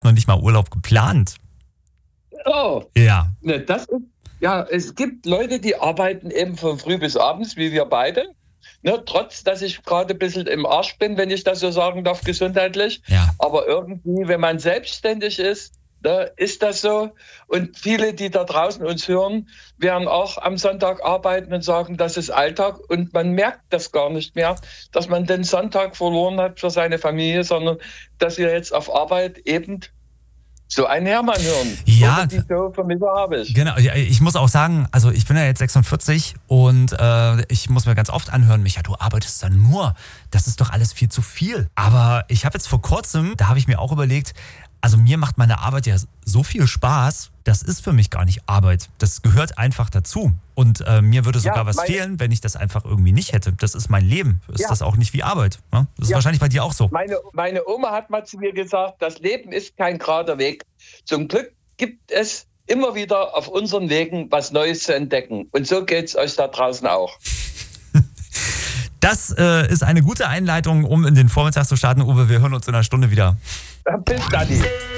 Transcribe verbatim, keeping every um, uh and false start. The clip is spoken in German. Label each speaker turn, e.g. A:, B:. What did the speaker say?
A: noch nicht mal Urlaub geplant.
B: Oh.
A: Ja.
B: Ne, das ist, ja, es gibt Leute, die arbeiten eben von früh bis abends, wie wir beide. Ne, trotz, dass ich gerade ein bisschen im Arsch bin, wenn ich das so sagen darf, gesundheitlich.
A: Ja.
B: Aber irgendwie, wenn man selbstständig ist, ne, ist das so. Und viele, die da draußen uns hören, werden auch am Sonntag arbeiten und sagen, das ist Alltag. Und man merkt das gar nicht mehr, dass man den Sonntag verloren hat für seine Familie, sondern dass wir jetzt auf Arbeit eben so einen Hermann hören.
A: Ja.
B: Die so Vermisse habe ich.
A: Genau, ich muss auch sagen, also ich bin ja jetzt sechsundvierzig und äh, ich muss mir ganz oft anhören, Micha, du arbeitest dann nur, das ist doch alles viel zu viel. Aber ich habe jetzt vor kurzem, da habe ich mir auch überlegt, also mir macht meine Arbeit ja so viel Spaß, das ist für mich gar nicht Arbeit. Das gehört einfach dazu. Und äh, mir würde sogar
B: Ja,
A: was
B: meine-
A: fehlen, wenn ich das einfach irgendwie nicht hätte. Das ist mein Leben. Ist
B: Ja.
A: das auch nicht wie Arbeit? Ne? Das ist
B: Ja.
A: wahrscheinlich bei dir auch so.
B: Meine, meine Oma hat mal zu mir gesagt, das Leben ist kein gerader Weg. Zum Glück gibt es immer wieder auf unseren Wegen was Neues zu entdecken. Und so geht es euch da draußen auch.
A: Das äh, ist eine gute Einleitung, um in den Vormittag zu starten. Uwe, wir hören uns in einer Stunde wieder.
B: Bis dann.